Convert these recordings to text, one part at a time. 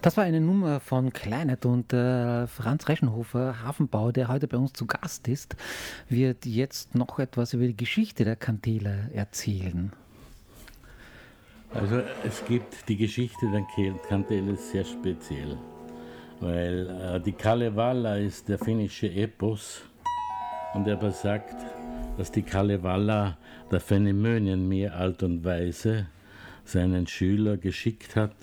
Das war eine Nummer von Kleinert und Franz Reschenhofer, Hafenbau, der heute bei uns zu Gast ist, wird jetzt noch etwas über die Geschichte der Kantele erzählen. Also es gibt die Geschichte der Kantele sehr speziell, weil die Kalevala ist der finnische Epos und er besagt, dass die Kalevala der Fenimönien mehr Art und Weise seinen Schüler geschickt hat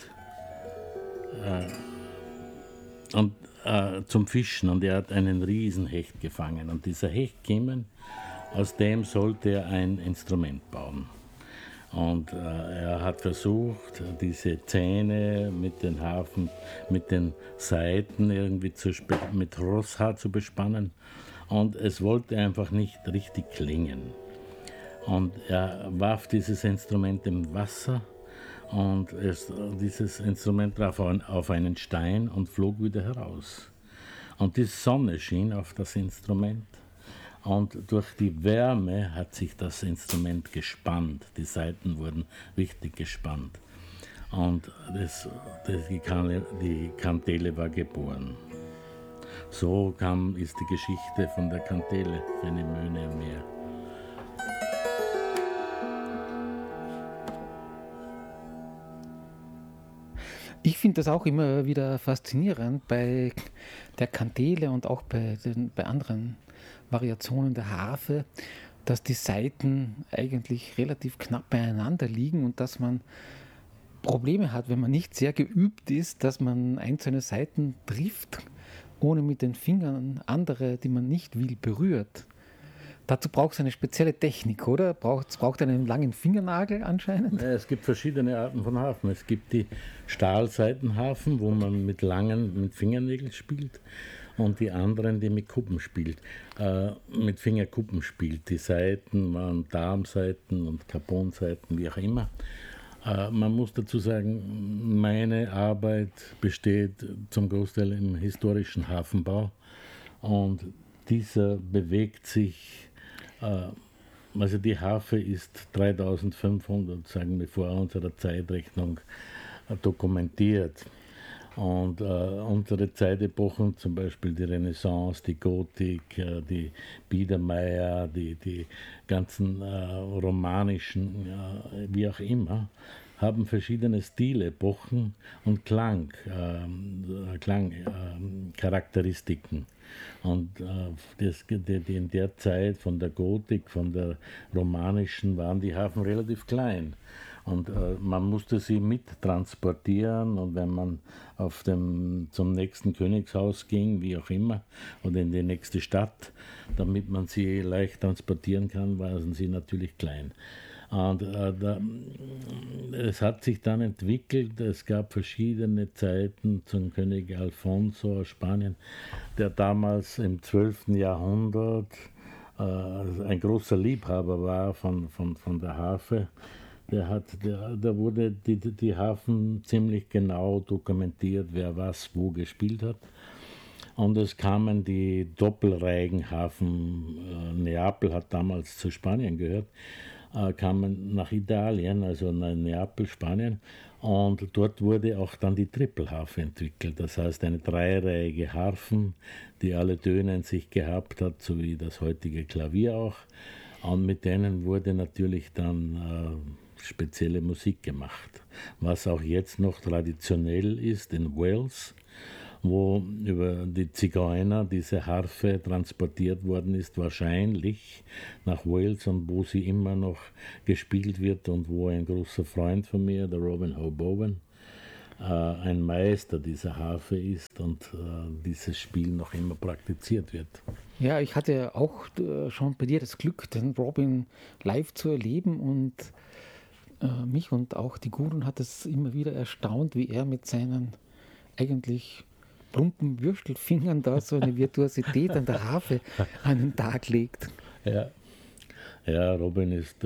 zum Fischen, und er hat einen Riesenhecht gefangen, und dieser Hechtkiemen, aus dem sollte er ein Instrument bauen. Und er hat versucht, diese Zähne mit den Saiten irgendwie mit Rosshaar zu bespannen, und es wollte einfach nicht richtig klingen. Und er warf dieses Instrument im Wasser, und dieses Instrument traf auf einen Stein und flog wieder heraus. Und die Sonne schien auf das Instrument. Und durch die Wärme hat sich das Instrument gespannt. Die Saiten wurden richtig gespannt. Und die Kantele war geboren. So ist die Geschichte von der Kantele, Fenimöne im Meer. Ich finde das auch immer wieder faszinierend bei der Kantele und auch bei anderen Variationen der Harfe, dass die Saiten eigentlich relativ knapp beieinander liegen und dass man Probleme hat, wenn man nicht sehr geübt ist, dass man einzelne Saiten trifft, ohne mit den Fingern andere, die man nicht will, berührt. Dazu braucht es eine spezielle Technik, oder? Es braucht einen langen Fingernagel anscheinend? Ja, es gibt verschiedene Arten von Harfen. Es gibt die Stahlsaitenharfen, wo man mit Fingernägeln spielt, und die anderen, die mit Kuppen spielt, mit Fingerkuppen spielt. Die Saiten waren Darmsaiten und Carbonsaiten, wie auch immer. Man muss dazu sagen, meine Arbeit besteht zum Großteil im historischen Hafenbau, und dieser bewegt sich. Also die Harfe ist 3500, sagen wir, vor unserer Zeitrechnung dokumentiert. Und unsere Zeitepochen, zum Beispiel die Renaissance, die Gotik, die Biedermeier, die ganzen romanischen, wie auch immer, haben verschiedene Stilepochen und Klangcharakteristiken. Und in der Zeit von der Gotik, von der romanischen, waren die Harfen relativ klein. Und man musste sie mittransportieren, und wenn man zum nächsten Königshaus ging, wie auch immer, oder in die nächste Stadt, damit man sie leicht transportieren kann, waren sie natürlich klein. Und es hat sich dann entwickelt, es gab verschiedene Zeiten zum König Alfonso aus Spanien, der damals im 12. Jahrhundert ein großer Liebhaber war von der Harfe. Da wurde die Harfen ziemlich genau dokumentiert, wer was wo gespielt hat. Und es kamen die Doppelreigenharfen, Neapel hat damals zu Spanien gehört, kamen nach Italien, also nach Neapel, Spanien, und dort wurde auch dann die Trippelharfe entwickelt, das heißt eine dreireihige Harfen, die alle Töne in sich gehabt hat, so wie das heutige Klavier auch, und mit denen wurde natürlich dann spezielle Musik gemacht, was auch jetzt noch traditionell ist in Wales, wo über die Zigeuner diese Harfe transportiert worden ist, wahrscheinlich nach Wales, und wo sie immer noch gespielt wird, und wo ein großer Freund von mir, der Robin Hobowen, ein Meister dieser Harfe ist, und dieses Spiel noch immer praktiziert wird. Ja, ich hatte auch schon bei dir das Glück, den Robin live zu erleben, und mich und auch die Gudrun hat es immer wieder erstaunt, wie er mit seinen eigentlich plumpen Würstelfingern da so eine Virtuosität an der Harfe an den Tag legt. Ja, Robin ist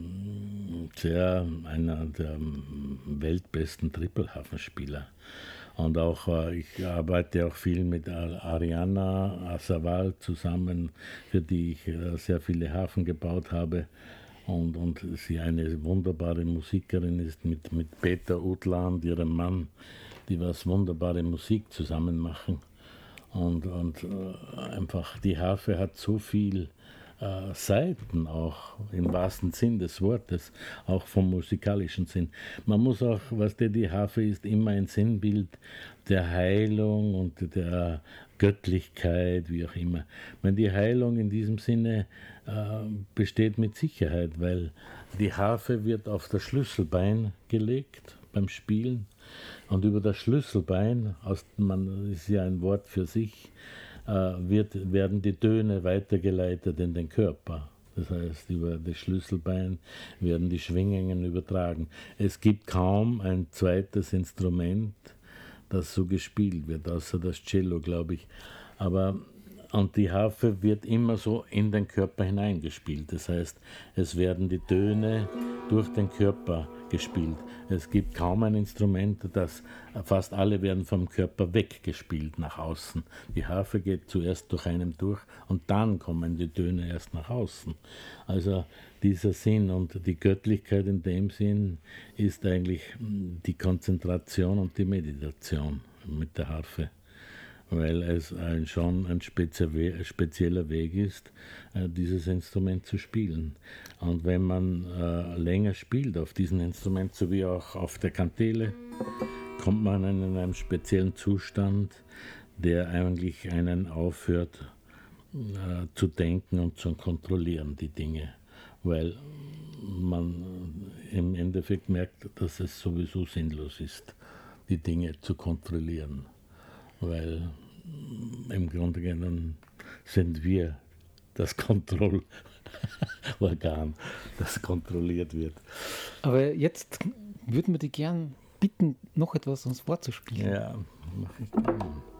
einer der weltbesten Trippelharfenspieler. Und auch ich arbeite auch viel mit Ariana Asaval zusammen, für die ich sehr viele Harfen gebaut habe. Und sie eine wunderbare Musikerin ist mit Peter Utland, ihrem Mann, die was wunderbare Musik zusammen machen. Und einfach die Harfe hat so viel Seiten auch, im wahrsten Sinn des Wortes, auch vom musikalischen Sinn. Man muss auch, die Harfe ist immer ein Sinnbild der Heilung und der Göttlichkeit, wie auch immer. Ich meine, die Heilung in diesem Sinne besteht mit Sicherheit, weil die Harfe wird auf das Schlüsselbein gelegt beim Spielen und über das Schlüsselbein, man ist ja ein Wort für sich, werden die Töne weitergeleitet in den Körper. Das heißt, über das Schlüsselbein werden die Schwingungen übertragen. Es gibt kaum ein zweites Instrument, das so gespielt wird, außer das Cello, glaube ich. Und die Harfe wird immer so in den Körper hineingespielt. Das heißt, es werden die Töne durch den Körper gespielt. Es gibt kaum ein Instrument, fast alle werden vom Körper weggespielt nach außen. Die Harfe geht zuerst durch einen durch und dann kommen die Töne erst nach außen. Also dieser Sinn und die Göttlichkeit in dem Sinn ist eigentlich die Konzentration und die Meditation mit der Harfe, weil es schon ein spezieller Weg ist, dieses Instrument zu spielen. Und wenn man länger spielt auf diesem Instrument, so wie auch auf der Kantele, kommt man in einen speziellen Zustand, der eigentlich einen aufhört zu denken und zu kontrollieren, die Dinge. Weil man im Endeffekt merkt, dass es sowieso sinnlos ist, die Dinge zu kontrollieren. Weil im Grunde genommen sind wir das Kontrollorgan, das kontrolliert wird. Aber jetzt würden wir dich gern bitten, noch etwas uns vorzuspielen. Ja, mache ich gerne.